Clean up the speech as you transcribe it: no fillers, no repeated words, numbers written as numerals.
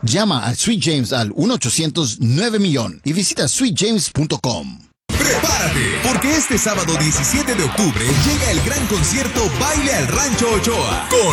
Llama a Sweet James al 1-800-9-MILLON y visita sweetjames.com. Prepárate, porque este sábado 17 de octubre llega el gran concierto Baile al Rancho Ochoa con